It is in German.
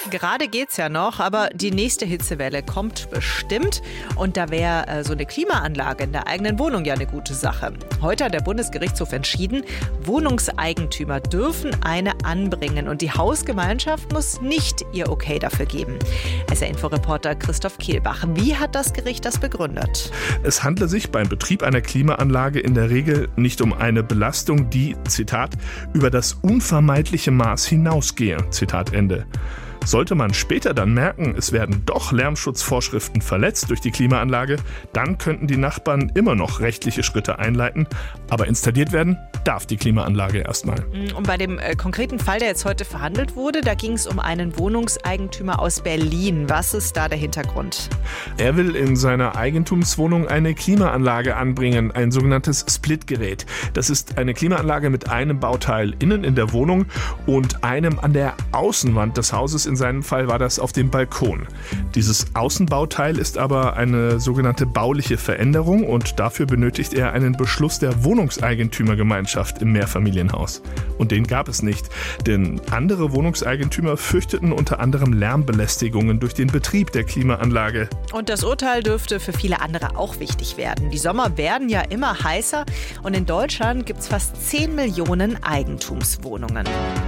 Gerade geht's ja noch, aber die nächste Hitzewelle kommt bestimmt. Und da wäre so eine Klimaanlage in der eigenen Wohnung ja eine gute Sache. Heute hat der Bundesgerichtshof entschieden, Wohnungseigentümer dürfen eine anbringen und die Hausgemeinschaft muss nicht ihr Okay dafür geben. SR-Info-Reporter Christoph Kehlbach. Wie hat das Gericht das begründet? Es handle sich beim Betrieb einer Klimaanlage in der Regel nicht um eine Belastung, die, Zitat, über das unvermeidliche Maß hinausgehe, Zitat Ende. Sollte man später dann merken, es werden doch Lärmschutzvorschriften verletzt durch die Klimaanlage, dann könnten die Nachbarn immer noch rechtliche Schritte einleiten. Aber installiert werden darf die Klimaanlage erstmal. Und bei dem konkreten Fall, der jetzt heute verhandelt wurde, da ging es um einen Wohnungseigentümer aus Berlin. Was ist da der Hintergrund? Er will in seiner Eigentumswohnung eine Klimaanlage anbringen, ein sogenanntes Splitgerät. Das ist eine Klimaanlage mit einem Bauteil innen in der Wohnung und einem an der Außenwand des Hauses. In seinem Fall war das auf dem Balkon. Dieses Außenbauteil ist aber eine sogenannte bauliche Veränderung und dafür benötigt er einen Beschluss der Wohnungseigentümergemeinschaft im Mehrfamilienhaus. Und den gab es nicht, denn andere Wohnungseigentümer fürchteten unter anderem Lärmbelästigungen durch den Betrieb der Klimaanlage. Und das Urteil dürfte für viele andere auch wichtig werden. Die Sommer werden ja immer heißer und in Deutschland gibt es fast 10 Millionen Eigentumswohnungen.